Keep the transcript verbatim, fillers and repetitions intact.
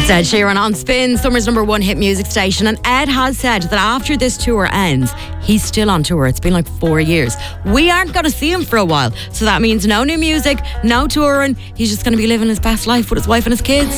Ed Sheeran on Spin, summer's number one hit music station. And Ed has said that after this tour ends, he's still on tour. It's been like four years. We aren't going to see him for a while. So that means no new music, no touring. He's just going to be living his best life with his wife and his kids.